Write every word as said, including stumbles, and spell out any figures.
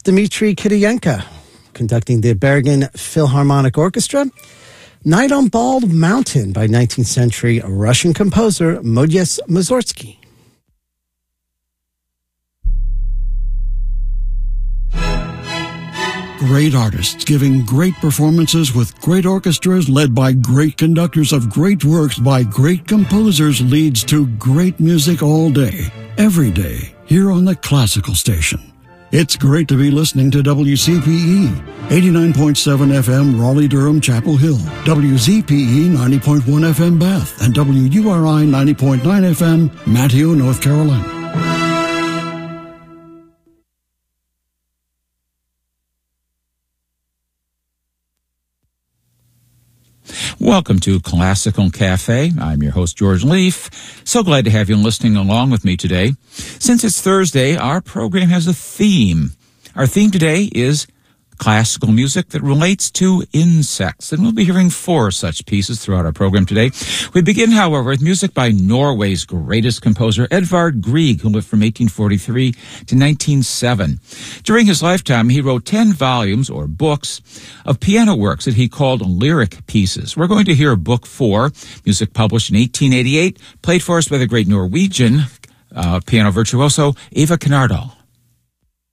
Dmitry Kiriyenko, conducting the Bergen Philharmonic Orchestra. Night on Bald Mountain by nineteenth century Russian composer Modest Mussorgsky. Great artists giving great performances with great orchestras led by great conductors of great works by great composers leads to great music all day, every day, here on the Classical Station. It's great to be listening to W C P E, eighty-nine point seven F M Raleigh-Durham Chapel Hill, W Z P E ninety point one F M Bath, and W U R I ninety point nine F M Manteo, North Carolina. Welcome to Classical Cafe. I'm your host, George Leaf. So glad to have you listening along with me today. Since it's Thursday, our program has a theme. Our theme today is classical music that relates to insects, and we'll be hearing four such pieces throughout our program today. We begin, however, with music by Norway's greatest composer, Edvard Grieg, who lived from eighteen forty-three to nineteen oh seven. During his lifetime, he wrote ten volumes, or books, of piano works that he called lyric pieces. We're going to hear Book Four, music published in eighteen eighty-eight, played for us by the great Norwegian uh, piano virtuoso, Eva Kynardal.